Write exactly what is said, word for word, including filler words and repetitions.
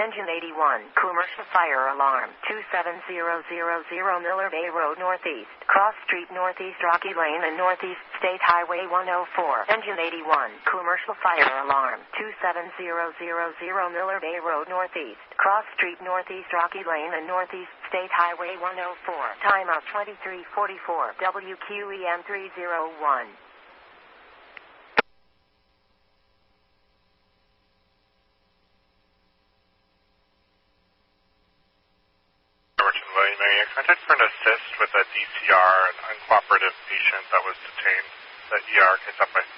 Engine eighty-one, commercial fire alarm, two seven zero zero zero Miller Bay Road Northeast, Cross Street Northeast Rocky Lane and Northeast State Highway one oh four. Engine eighty-one, commercial fire alarm, two seven zero zero zero Miller Bay Road Northeast, Cross Street Northeast Rocky Lane and Northeast State Highway one oh four. Timeout twenty-three forty-four, W Q E M three oh one. Contact for an assist with a D C R, an uncooperative patient that was detained. The E R case up by